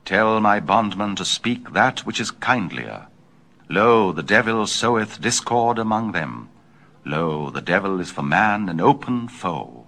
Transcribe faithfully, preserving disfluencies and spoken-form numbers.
Tell my bondman to speak that which is kindlier. Lo, the devil soweth discord among them. Lo, the devil is for man an open foe.